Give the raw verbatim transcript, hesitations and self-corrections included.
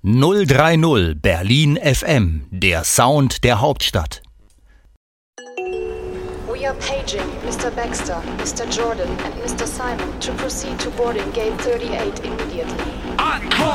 null drei null Berlin F M, der Sound der Hauptstadt. We are paging Mister Baxter, Mister Jordan and Mister Simon to proceed to boarding gate thirty-eight immediately.